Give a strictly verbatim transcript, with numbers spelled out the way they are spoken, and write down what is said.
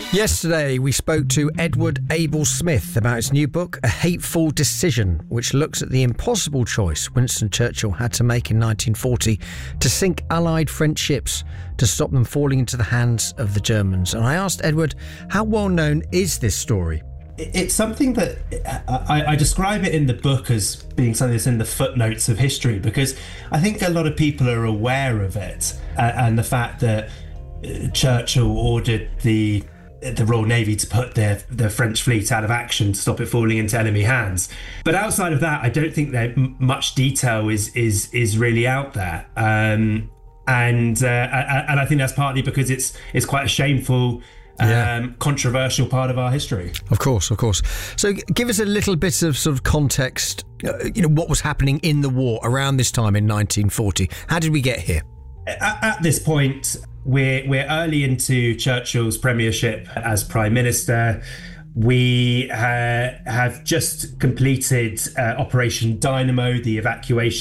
Yesterday, we spoke to Edward Abel Smith about his new book, A Hateful Decision, which looks at the impossible choice Winston Churchill had to make in nineteen forty to sink Allied French ships to stop them falling into the hands of the Germans. And I asked Edward, how well known is this story? It's something that I, I describe it in the book as being something that's in the footnotes of history, because I think a lot of people are aware of it, and the fact that Churchill ordered the the Royal Navy to put their the French fleet out of action to stop it falling into enemy hands. But outside of that, I don't think that much detail is is is really out there. Um, and uh, and I think that's partly because it's it's quite a shameful, Yeah. um, controversial part of our history. Of course, of course. So give us a little bit of sort of context, uh, you know, what was happening in the war around this time in nineteen forty. How did we get here? At, at this point, we're we're early into Churchill's premiership as Prime Minister. We uh, have just completed uh, Operation Dynamo, the evacuation